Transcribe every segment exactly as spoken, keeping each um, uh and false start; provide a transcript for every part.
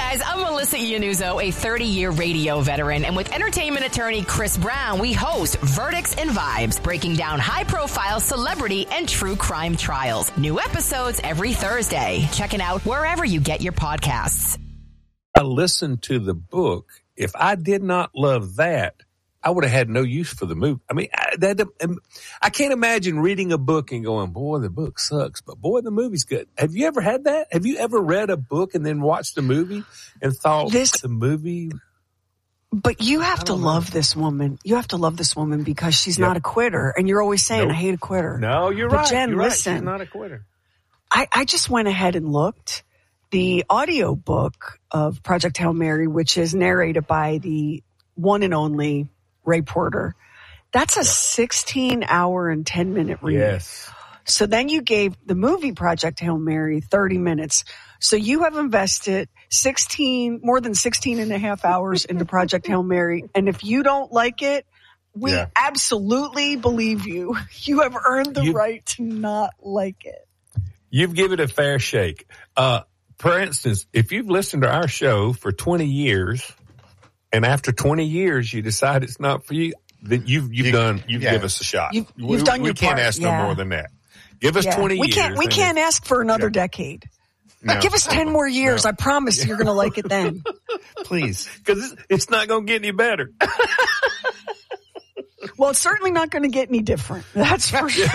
guys, I'm Melissa Iannuzzo, a thirty-year radio veteran, and with entertainment attorney Chris Brown, we host Verdicts and Vibes, breaking down high-profile celebrity and true crime trials. New episodes every Thursday. Check it out wherever you get your podcasts. I listened to the book. If I did not love that, I would have had no use for the movie. I mean, I, that, I can't imagine reading a book and going, boy, the book sucks, but boy, the movie's good. Have you ever had that? Have you ever read a book and then watched the movie and thought this, the movie? But you have to love know. this woman. You have to love this woman because she's yep. not a quitter. And you're always saying, nope. I hate a quitter. No, you're but right. Jen, you're listen, right. She's not a quitter. I, I just went ahead and looked. The audio book of Project Hail Mary, which is narrated by the one and only Ray Porter, that's a sixteen hour and ten minute read. Yes. So then you gave the movie Project Hail Mary thirty minutes. So you have invested sixteen, more than sixteen and a half hours into Project Hail Mary. And if you don't like it, we yeah. absolutely believe you. You have earned the you, right to not like it. You've given it a fair shake. Uh, for instance, if you've listened to our show for twenty years, and after twenty years, you decide it's not for you, then you've, you've you, done, you've yeah. given us a shot. You've, you've we, done we your can't part. ask yeah. no more than that. Give us yeah. twenty we years. Can't, we can't ask for another yeah. decade. No. Give us ten more years. No. I promise you're going to like it then. Please. Because it's, it's not going to get any better. Well, it's certainly not going to get any different. That's for sure.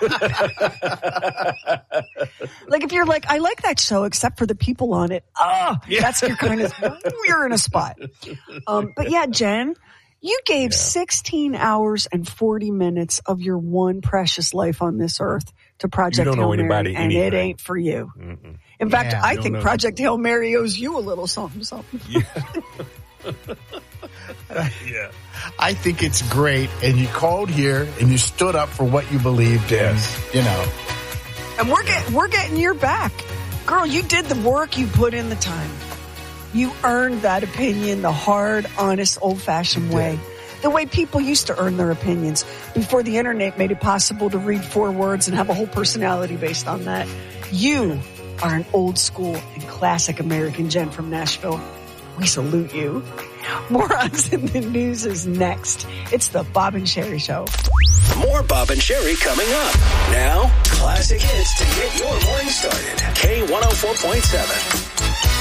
Like if you're like, I like that show except for the people on it. Oh, yeah. That's your kind of, you're in a spot. Um, but yeah, Jen, you gave yeah. sixteen hours and forty minutes of your one precious life on this earth to Project you don't Hail know anybody, Mary, and anything. it ain't for you. Mm-mm. In fact, yeah, I think Project Hail Mary owes you a little something, something. Yeah. yeah. I think it's great. And you called here and you stood up for what you believed in, yes. you know. And we're getting, we're getting your back. Girl, you did the work, you put in the time. You earned that opinion the hard, honest, old-fashioned way. The way people used to earn their opinions before the internet made it possible to read four words and have a whole personality based on that. You are an old school and classic American Jen from Nashville. We salute you. Morons in the News is next. It's the Bob and Sherry Show. More Bob and Sherry coming up. Now, classic hits to get your morning started. K one oh four point seven.